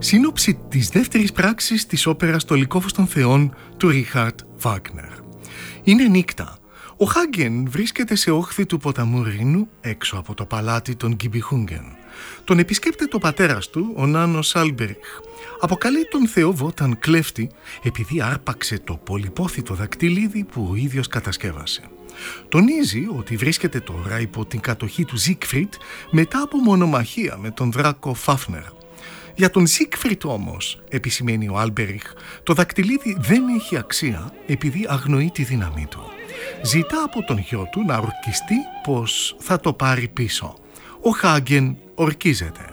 Σύνοψη της δεύτερης πράξης της όπερας «Το Λυκόφως των Θεών» του Ρίχαρτ Βάγνερ. Είναι νύχτα. Ο Χάγκεν βρίσκεται σε όχθη του ποταμού Ρήνου, έξω από το παλάτι των Γκιμπιχούγκεν. Τον επισκέπτεται ο πατέρας του, ο Νάνος Άλμπεριχ. Αποκαλεί τον Θεό Βόταν κλέφτη, επειδή άρπαξε το πολυπόθητο δακτυλίδι που ο ίδιος κατασκεύασε. Τονίζει ότι βρίσκεται τώρα υπό την κατοχή του Ζίγκφριντ μετά από μονομαχία με τον δράκο Φάφνερ. Για τον Ζίγκφριντ όμως, επισημαίνει ο Άλμπεριχ, το δακτυλίδι δεν έχει αξία επειδή αγνοεί τη δύναμή του. Ζητά από τον γιο του να ορκιστεί πως θα το πάρει πίσω. Ο Χάγκεν ορκίζεται.